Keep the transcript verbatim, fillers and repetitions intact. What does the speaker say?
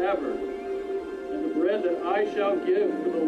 forever. And the bread that I shall give for the